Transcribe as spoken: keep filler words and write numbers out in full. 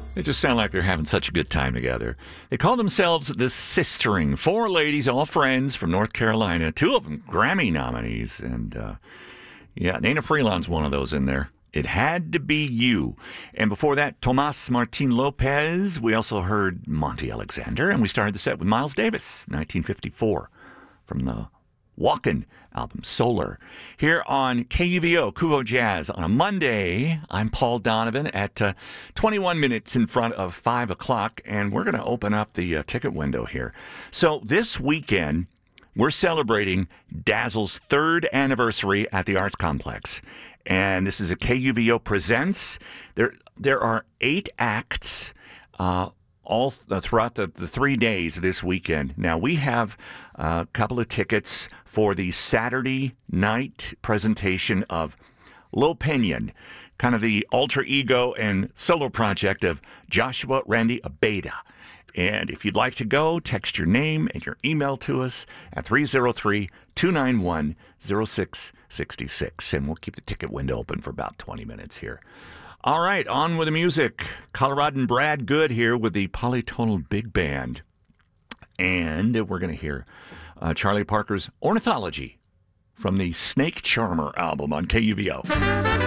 They just sound like they're having such a good time together. They call themselves the Sistering. Four ladies, all friends from North Carolina. Two of them Grammy nominees. And, uh, yeah, Nina Freelon's one of those in there. It Had to Be You. And before that, Tomas Martin Lopez. We also heard Monty Alexander. And we started the set with Miles Davis, nineteen fifty-four, from the Walkin' album, Solar. Here on K U V O, Kuvo Jazz, on a Monday. I'm Paul Donovan at uh, twenty-one minutes in front of five o'clock, and we're going to open up the uh, ticket window here. So this weekend, we're celebrating Dazzle's third anniversary at the Arts Complex. And this is a K U V O Presents. There, there are eight acts uh, all uh, throughout the, the three days this weekend. Now, we have a couple of tickets for the Saturday night presentation of Lil Pinion, kind of the alter ego and solo project of Joshua Randy Abeda. And if you'd like to go, text your name and your email to us at three oh three, two nine one, oh six six six. And we'll keep the ticket window open for about twenty minutes here. All right, on with the music. Coloradan Brad Good here with the Polytonal Big Band. And we're going to hear uh, Charlie Parker's Ornithology from the Snake Charmer album on K U V O.